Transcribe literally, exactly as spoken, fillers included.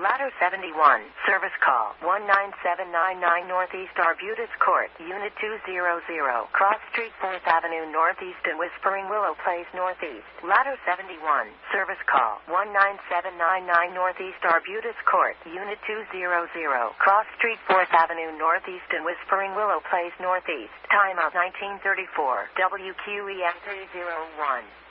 Ladder seventy-one, service call one nine seven nine nine Northeast Arbutus Court, Unit two hundred, Cross Street, fourth Avenue Northeast and Whispering Willow Place Northeast. Ladder seventy-one, service call one nine seven nine nine Northeast Arbutus Court, Unit two hundred, Cross Street, fourth Avenue Northeast and Whispering Willow Place Northeast. Time out nineteen thirty-four, W Q E M three oh one.